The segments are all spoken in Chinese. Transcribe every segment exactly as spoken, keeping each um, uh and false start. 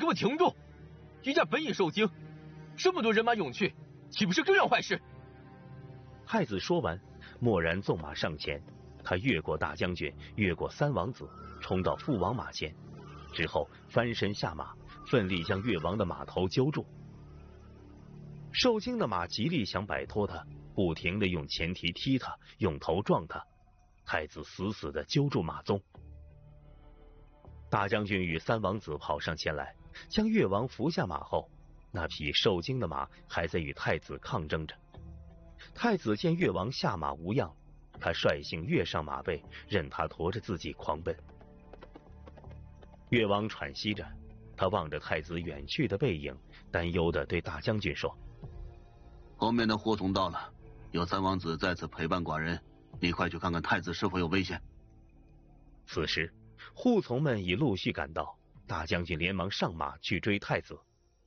给我停住！余家本已受惊，这么多人马涌去，岂不是更要坏事？ 太子说完，蓦然纵马上前，他越过大将军，越过三王子，冲到父王马前，之后翻身下马，奋力将越王的马头揪住。受惊的马极力想摆脱他，不停地用前蹄踢他，用头撞他。太子死死地揪住马鬃。大将军与三王子跑上前来，将越王扶下马后，那匹受惊的马还在与太子抗争着。太子见越王下马无恙，他率性跃上马背，任他驮着自己狂奔。越王喘息着，他望着太子远去的背影，担忧地对大将军说： 后面的护从到了，有三王子在此陪伴寡人，你快去看看太子是否有危险。 此时护从们已陆续赶到，大将军连忙上马去追太子。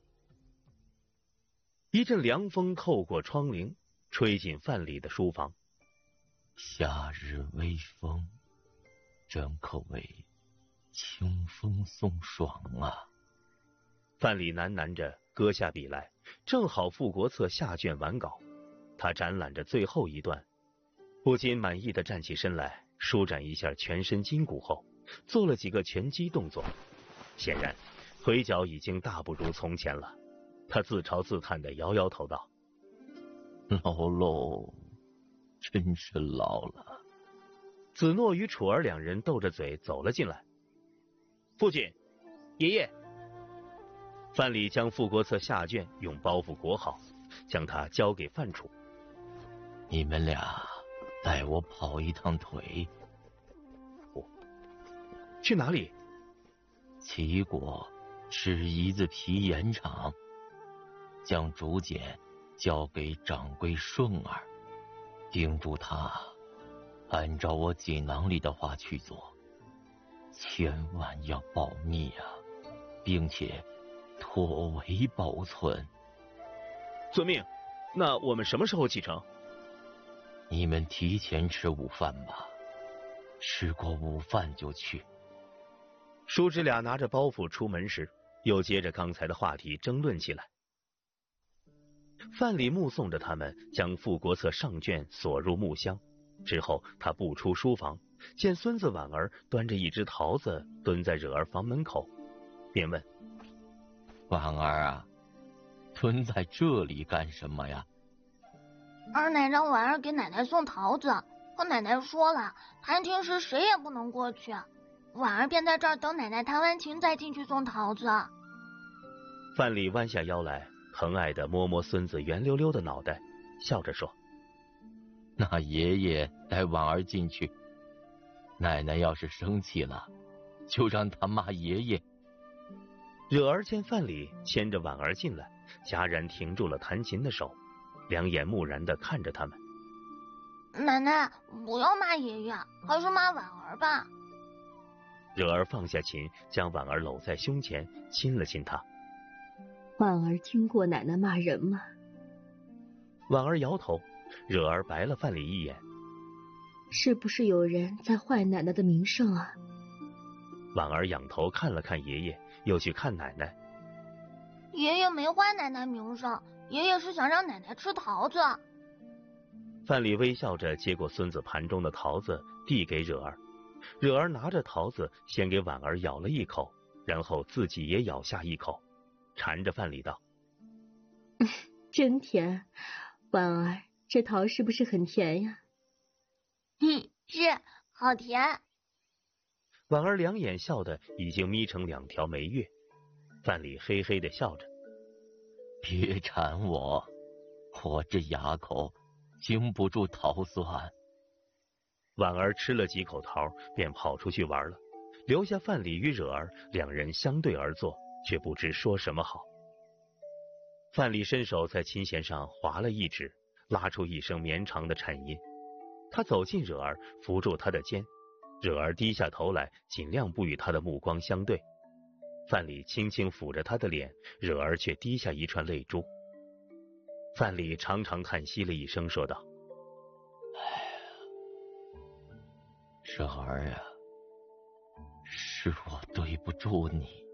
一阵凉风透过窗棂，吹进范蠡的书房。 夏日微风，真可谓清风送爽啊！ 范蠡喃喃着搁下笔来，正好傅国策下卷完稿。他展览着最后一段，不禁满意的站起身来，舒展一下全身筋骨后，做了几个拳击动作。显然腿脚已经大不如从前了。他自嘲自叹的摇摇头道： 老喽，真是老了。 子诺与楚儿两人斗着嘴走了进来。父亲，爷爷。范蠡将傅国策下卷用包袱裹好，将它交给范楚。 你们俩带我跑一趟腿。 我去哪里？ 齐国吃夷子皮盐场，将竹简交给掌柜顺儿，叮嘱他按照我锦囊里的话去做，千万要保密啊，并且妥为保存。 遵命。那我们什么时候启程？ 你们提前吃午饭吧，吃过午饭就去。 叔侄俩拿着包袱出门时，又接着刚才的话题争论起来。范蠡目送着他们将傅国策上卷锁入木箱，之后他步出书房，见孙子婉儿端着一只桃子蹲在惹儿房门口，便问： 婉儿啊，蹲在这里干什么呀？ 二奶让婉儿给奶奶送桃子，可奶奶说了，弹琴时谁也不能过去，婉儿便在这儿等奶奶弹完琴再进去送桃子。 范蠡弯下腰来，疼爱地摸摸孙子圆溜溜的脑袋，笑着说： 那爷爷带婉儿进去，奶奶要是生气了，就让他骂爷爷。 惹儿见范蠡牵着婉儿进来，戛然停住了弹琴的手，两眼木然地看着他们。 奶奶，不要骂爷爷，还是骂婉儿吧。 惹儿放下琴，将婉儿搂在胸前，亲了亲她。 婉儿听过奶奶骂人吗？ 婉儿摇头。惹儿白了范蠡一眼。 是不是有人在坏奶奶的名声啊？ 婉儿仰头看了看爷爷，又去看奶奶。 爷爷没坏奶奶名声，爷爷是想让奶奶吃桃子。 范蠡微笑着接过孙子盘中的桃子，递给惹儿。惹儿拿着桃子，先给婉儿咬了一口，然后自己也咬下一口，缠着范蠡道： 真甜，婉儿，这桃是不是很甜呀？ 嗯，是，好甜。 婉儿两眼笑得已经眯成两条眉月。范蠡嘿嘿地笑着： 别缠我，我这牙口经不住桃酸。 婉儿吃了几口桃，便跑出去玩了，留下范蠡与惹儿两人相对而坐，却不知说什么好。范蠡伸手在琴弦上划了一指，拉出一声绵长的颤音。他走近惹儿，扶住他的肩，惹儿低下头来，尽量不与他的目光相对。范蠡轻轻抚着他的脸，惹儿却滴下一串泪珠。范蠡长长叹息了一声，说道： 哎呀，惹儿啊，是我对不住你。